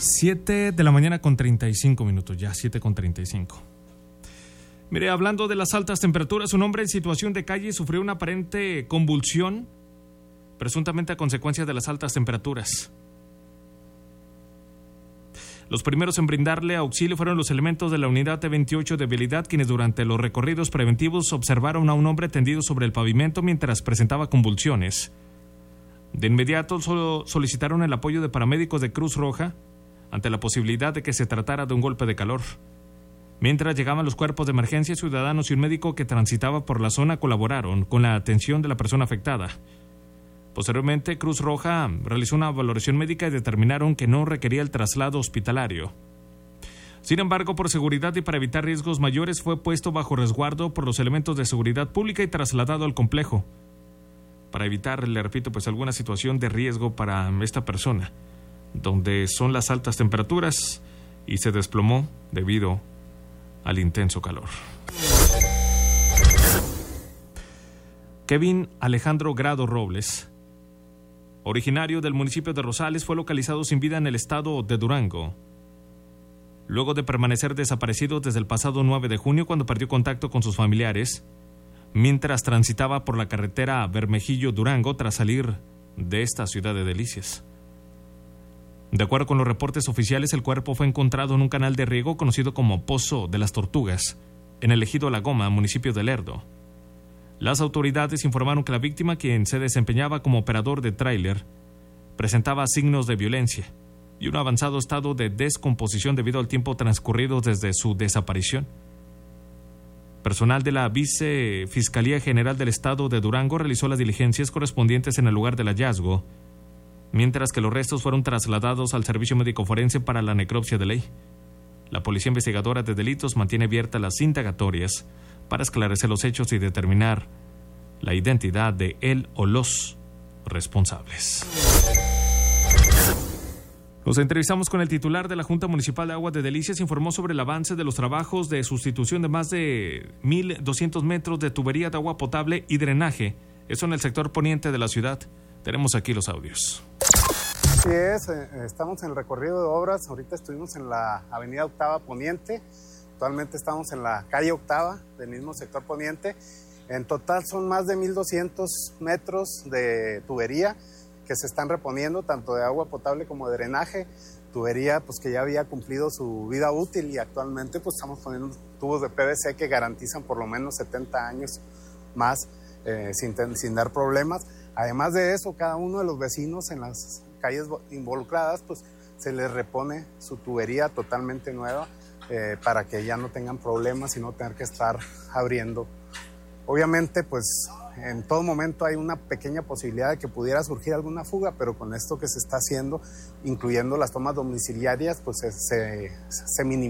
7 de la mañana con 35 minutos, ya 7:35. Mire, hablando de las altas temperaturas, un hombre en situación de calle sufrió una aparente convulsión, presuntamente a consecuencia de las altas temperaturas. Los primeros en brindarle auxilio fueron los elementos de la unidad T28 de vialidad, quienes durante los recorridos preventivos observaron a un hombre tendido sobre el pavimento mientras presentaba convulsiones. De inmediato solicitaron el apoyo de paramédicos de Cruz Roja ante la posibilidad de que se tratara de un golpe de calor. Mientras llegaban los cuerpos de emergencia, ciudadanos y un médico que transitaba por la zona colaboraron con la atención de la persona afectada. Posteriormente, Cruz Roja realizó una valoración médica y determinaron que no requería el traslado hospitalario. Sin embargo, por seguridad y para evitar riesgos mayores, fue puesto bajo resguardo por los elementos de seguridad pública y trasladado al complejo, para evitar, le repito, alguna situación de riesgo para esta persona, donde son las altas temperaturas y se desplomó debido al intenso calor. Kevin Alejandro Grado Robles, originario del municipio de Rosales, fue localizado sin vida en el estado de Durango, luego de permanecer desaparecido desde el pasado 9 de junio, cuando perdió contacto con sus familiares, mientras transitaba por la carretera Bermejillo-Durango tras salir de esta ciudad de delicias. De acuerdo con los reportes oficiales, el cuerpo fue encontrado en un canal de riego conocido como Pozo de las Tortugas, en el ejido La Goma, municipio de Lerdo. Las autoridades informaron que la víctima, quien se desempeñaba como operador de tráiler, presentaba signos de violencia y un avanzado estado de descomposición debido al tiempo transcurrido desde su desaparición. Personal de la Vicefiscalía General del Estado de Durango realizó las diligencias correspondientes en el lugar del hallazgo, mientras que los restos fueron trasladados al Servicio Médico Forense para la necropsia de ley. La Policía Investigadora de Delitos mantiene abiertas las indagatorias para esclarecer los hechos y determinar la identidad de él o los responsables. Nos entrevistamos con el titular de la Junta Municipal de Agua de Delicias. Informó sobre el avance de los trabajos de sustitución de más de 1,200 metros de tubería de agua potable y drenaje. Eso en el sector poniente de la ciudad. Tenemos aquí los audios. Así es, estamos en el recorrido de obras. Ahorita estuvimos en la avenida Octava Poniente. Actualmente estamos en la calle Octava del mismo sector poniente. En total son más de 1,200 metros de tubería que se están reponiendo, tanto de agua potable como de drenaje. Tubería que ya había cumplido su vida útil y actualmente estamos poniendo tubos de PVC que garantizan por lo menos 70 años más sin dar problemas. Además de eso, cada uno de los vecinos en las calles involucradas se les repone su tubería totalmente nueva para que ya no tengan problemas y no tener que estar abriendo. Obviamente en todo momento hay una pequeña posibilidad de que pudiera surgir alguna fuga, pero con esto que se está haciendo, incluyendo las tomas domiciliarias, se minimiza.